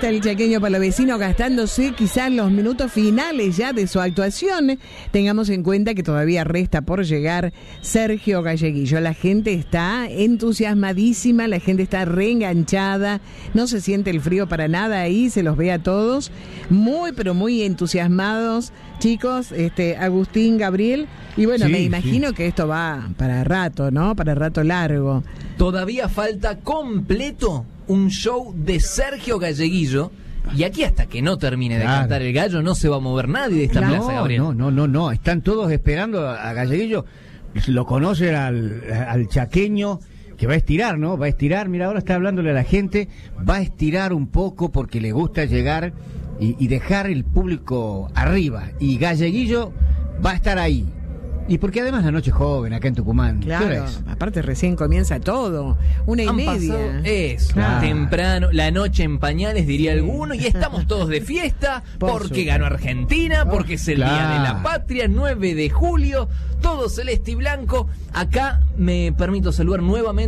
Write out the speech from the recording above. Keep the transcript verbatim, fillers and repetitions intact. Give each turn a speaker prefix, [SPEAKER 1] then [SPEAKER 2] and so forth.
[SPEAKER 1] está el chaqueño palavecino gastándose quizás los minutos finales ya de su actuación. Tengamos en cuenta que todavía resta por llegar Sergio Galleguillo. La gente está entusiasmadísima, la gente está reenganchada, no se siente el frío para nada ahí, se los ve a todos muy pero muy entusiasmados, chicos, este Agustín, Gabriel, y bueno, sí, me imagino sí. que esto va para rato, ¿no? Para rato largo.
[SPEAKER 2] Todavía falta completo un show de Sergio Galleguillo. Y aquí hasta que no termine de claro. cantar el gallo no se va a mover nadie de esta
[SPEAKER 3] no,
[SPEAKER 2] plaza, Gabriel.
[SPEAKER 3] No, no, no, no, están todos esperando a Galleguillo. Lo conocen al, al chaqueño que va a estirar, ¿no? Va a estirar, mira, ahora está hablándole a la gente, va a estirar un poco porque le gusta llegar y, y dejar el público arriba. Y Galleguillo va a estar ahí. Y porque además la noche es joven acá en Tucumán.
[SPEAKER 1] Claro, aparte recién comienza todo, una y
[SPEAKER 2] Han
[SPEAKER 1] media.
[SPEAKER 2] Es claro. temprano, la noche en pañales diría alguno, y estamos todos de fiesta Por porque supuesto. ganó Argentina, porque es el claro. Día de la Patria, nueve de julio, todo celeste y blanco. Acá me permito saludar nuevamente